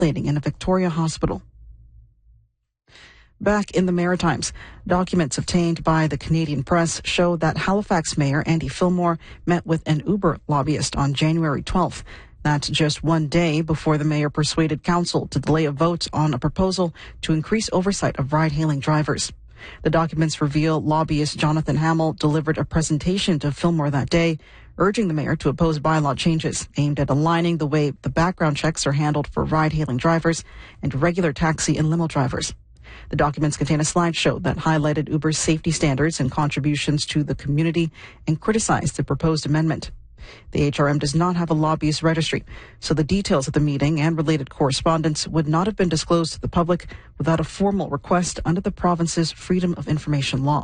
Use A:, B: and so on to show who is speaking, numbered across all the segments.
A: ventilating in a Victoria hospital. Back in the Maritimes, documents obtained by the Canadian press show that Halifax Mayor Andy Fillmore met with an Uber lobbyist on January 12th. That's just one day before the mayor persuaded council to delay a vote on a proposal to increase oversight of ride-hailing drivers. The documents reveal lobbyist Jonathan Hamill delivered a presentation to Fillmore that day, urging the mayor to oppose bylaw changes aimed at aligning the way the background checks are handled for ride-hailing drivers and regular taxi and limo drivers. The documents contain a slideshow that highlighted Uber's safety standards and contributions to the community and criticized the proposed amendment. The HRM does not have a lobbyist registry, so the details of the meeting and related correspondence would not have been disclosed to the public without a formal request under the province's Freedom of Information law.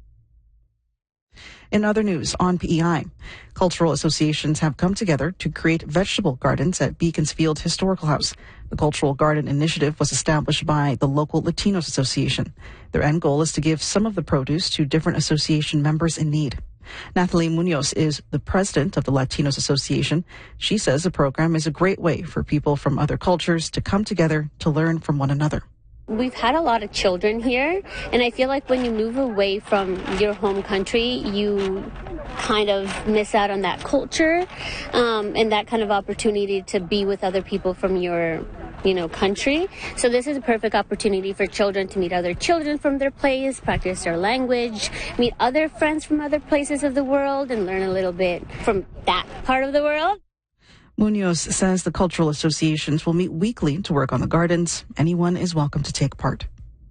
A: In other news, on PEI, cultural associations have come together to create vegetable gardens at Beaconsfield Historical House. The Cultural Garden Initiative was established by the local Latinos Association. Their end goal is to give some of the produce to different association members in need. Nathalie Munoz is the president of the Latinos Association. She says the program is a great way for people from other cultures to come together to learn from one another.
B: We've had a lot of children here, and I feel like when you move away from your home country, you kind of miss out on that culture and that kind of opportunity to be with other people from your country. So this is a perfect opportunity for children to meet other children from their place, practice their language, meet other friends from other places of the world, and learn a little bit from that part of the world.
A: Munoz says the cultural associations will meet weekly to work on the gardens. Anyone is welcome to take part.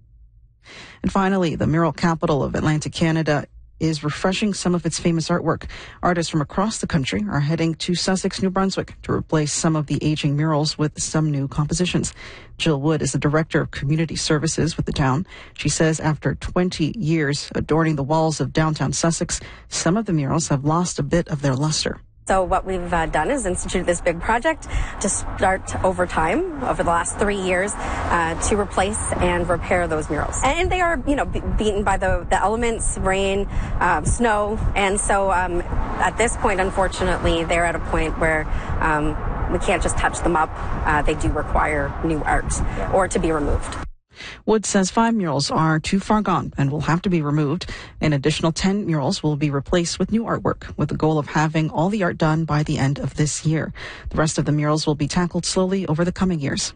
A: And finally, the mural capital of Atlantic Canada is refreshing some of its famous artwork. Artists from across the country are heading to Sussex, New Brunswick to replace some of the aging murals with some new compositions. Jill Wood is the director of community services with the town. She says after 20 years adorning the walls of downtown Sussex, some of the murals have lost a bit of their luster.
C: So what we've done is instituted this big project to start over time, over the last 3 years, to replace and repair those murals. And they are, beaten by the elements, rain, snow. And so at this point, unfortunately, they're at a point where we can't just touch them up. They do require new art or to be removed.
A: Wood says 5 murals are too far gone and will have to be removed. An additional 10 murals will be replaced with new artwork, with the goal of having all the art done by the end of this year. The rest of the murals will be tackled slowly over the coming years.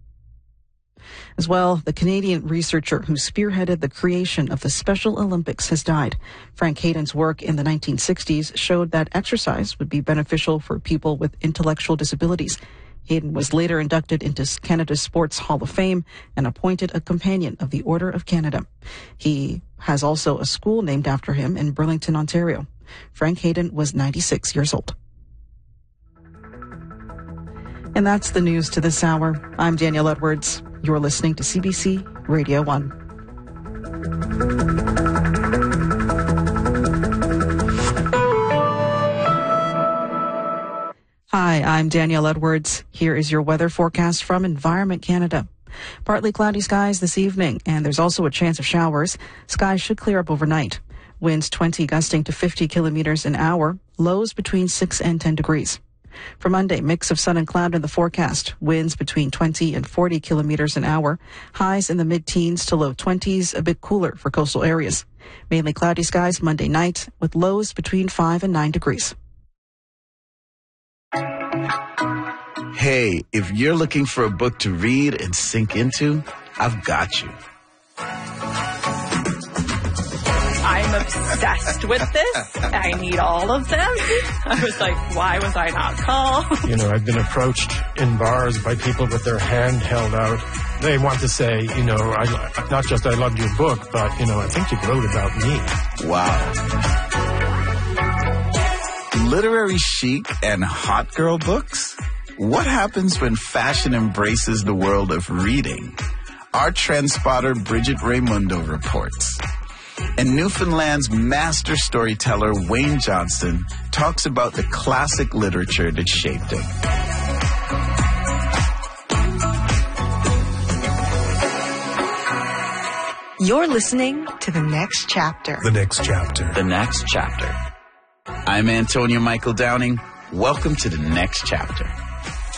A: As well, the Canadian researcher who spearheaded the creation of the Special Olympics has died. Frank Hayden's work in the 1960s showed that exercise would be beneficial for people with intellectual disabilities. Hayden was later inducted into Canada's Sports Hall of Fame and appointed a Companion of the Order of Canada. He has also a school named after him in Burlington, Ontario. Frank Hayden was 96 years old. And that's the news to this hour. I'm Danielle Edwards. You're listening to CBC Radio 1. Hi, I'm Danielle Edwards. Here is your weather forecast from Environment Canada. Partly cloudy skies this evening, and there's also a chance of showers. Skies should clear up overnight. Winds 20 gusting to 50 kilometers an hour. Lows between 6 and 10 degrees. For Monday, mix of sun and cloud in the forecast. Winds between 20 and 40 kilometers an hour. Highs in the mid-teens to low 20s, a bit cooler for coastal areas. Mainly cloudy skies Monday night, with lows between 5 and 9 degrees.
D: Hey, if you're looking for a book to read and sink into, I've got you.
E: I'm obsessed with this. I need all of them. I was like, why was I not called?
F: I've been approached in bars by people with their hand held out. They want to say, not just I loved your book, but, I think you wrote about me.
D: Wow. Literary chic and hot girl books? What happens when fashion embraces the world of reading? Our trend spotter Bridget Raimundo reports. And Newfoundland's master storyteller Wayne Johnston talks about the classic literature that shaped him.
G: You're listening to The Next Chapter.
F: The Next Chapter.
D: The Next Chapter. I'm Antonio Michael Downing. Welcome to The Next Chapter.